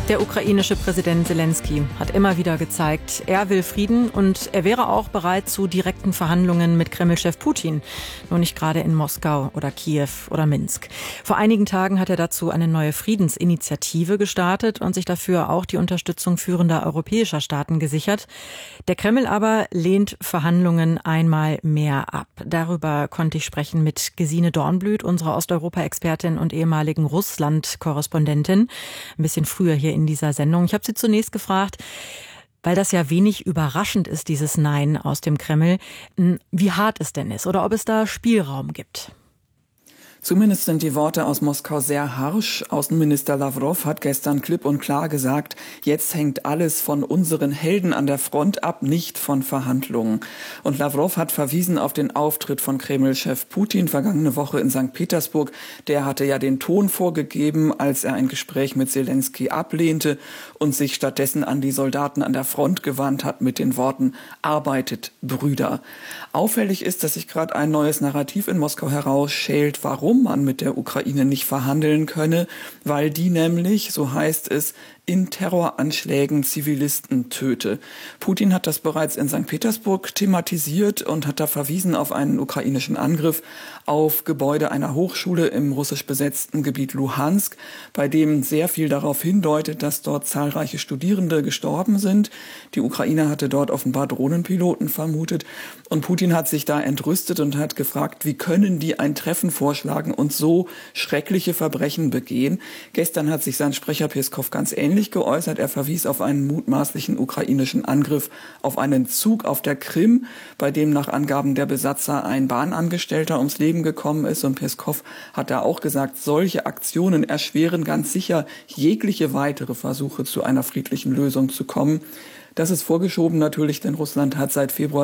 Der ukrainische Präsident Selenskyj hat immer wieder gezeigt, er will Frieden und er wäre auch bereit zu direkten Verhandlungen mit Kreml-Chef Putin. Nur nicht gerade in Moskau oder Kiew oder Minsk. Vor einigen Tagen hat er dazu eine neue Friedensinitiative gestartet und sich dafür auch die Unterstützung führender europäischer Staaten gesichert. Der Kreml aber lehnt Verhandlungen einmal mehr ab. Darüber konnte ich sprechen mit Gesine Dornblüt, unserer Osteuropa-Expertin und ehemaligen Russland-Korrespondentin. Ein bisschen früher hier in dieser Sendung. Ich habe sie zunächst gefragt, weil das ja wenig überraschend ist, dieses Nein aus dem Kreml, wie hart es denn ist oder ob es da Spielraum gibt. Zumindest sind die Worte aus Moskau sehr harsch. Außenminister Lawrow hat gestern klipp und klar gesagt, jetzt hängt alles von unseren Helden an der Front ab, nicht von Verhandlungen. Und Lawrow hat verwiesen auf den Auftritt von Kreml-Chef Putin vergangene Woche in St. Petersburg. Der hatte ja den Ton vorgegeben, als er ein Gespräch mit Selenskyj ablehnte und sich stattdessen an die Soldaten an der Front gewandt hat mit den Worten „Arbeitet, Brüder". Auffällig ist, dass sich gerade ein neues Narrativ in Moskau herausschält, warum man mit der Ukraine nicht verhandeln könne, weil die nämlich, so heißt es, in Terroranschlägen Zivilisten töte. Putin hat das bereits in St. Petersburg thematisiert und hat da verwiesen auf einen ukrainischen Angriff auf Gebäude einer Hochschule im russisch besetzten Gebiet Luhansk, bei dem sehr viel darauf hindeutet, dass dort zahlreiche Studierende gestorben sind. Die Ukraine hatte dort offenbar Drohnenpiloten vermutet und Putin hat sich da entrüstet und hat gefragt, wie können die ein Treffen vorschlagen und so schreckliche Verbrechen begehen. Gestern hat sich sein Sprecher Peskow ganz ähnlich geäußert. Er verwies auf einen mutmaßlichen ukrainischen Angriff auf einen Zug auf der Krim, bei dem nach Angaben der Besatzer ein Bahnangestellter ums Leben gekommen ist. Und Peskow hat da auch gesagt, solche Aktionen erschweren ganz sicher jegliche weitere Versuche, zu einer friedlichen Lösung zu kommen. Das ist vorgeschoben natürlich, denn Russland hat seit Februar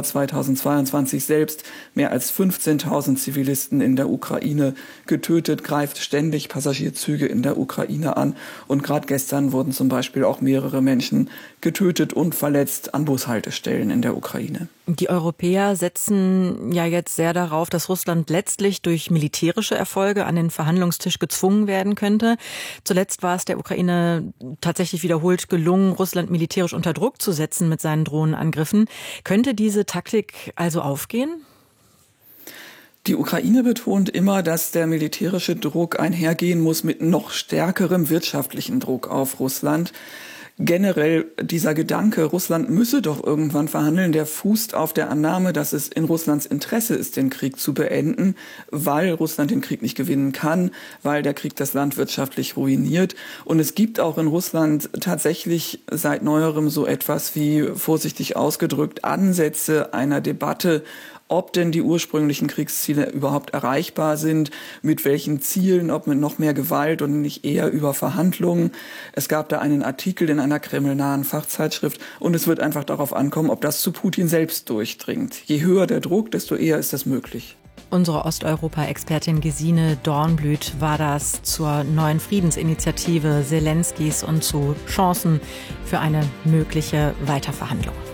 2022 selbst mehr als 15.000 Zivilisten in der Ukraine getötet, greift ständig Passagierzüge in der Ukraine an. Und gerade gestern wurden zum Beispiel auch mehrere Menschen getötet und verletzt an Bushaltestellen in der Ukraine. Die Europäer setzen ja jetzt sehr darauf, dass Russland letztlich durch militärische Erfolge an den Verhandlungstisch gezwungen werden könnte. Zuletzt war es der Ukraine tatsächlich wiederholt gelungen, Russland militärisch unter Druck zu setzen mit seinen Drohnenangriffen. Könnte diese Taktik also aufgehen? Die Ukraine betont immer, dass der militärische Druck einhergehen muss mit noch stärkerem wirtschaftlichen Druck auf Russland. Generell dieser Gedanke, Russland müsse doch irgendwann verhandeln, der fußt auf der Annahme, dass es in Russlands Interesse ist, den Krieg zu beenden, weil Russland den Krieg nicht gewinnen kann, weil der Krieg das Land wirtschaftlich ruiniert. Und es gibt auch in Russland tatsächlich seit neuerem so etwas wie, vorsichtig ausgedrückt, Ansätze einer Debatte, ob denn die ursprünglichen Kriegsziele überhaupt erreichbar sind, mit welchen Zielen, ob mit noch mehr Gewalt und nicht eher über Verhandlungen. Es gab da einen Artikel in einer kremlnahen Fachzeitschrift und es wird einfach darauf ankommen, ob das zu Putin selbst durchdringt. Je höher der Druck, desto eher ist das möglich. Unsere Osteuropa-Expertin Gesine Dornblüt war das zur neuen Friedensinitiative Selenskyjs und zu Chancen für eine mögliche Weiterverhandlung.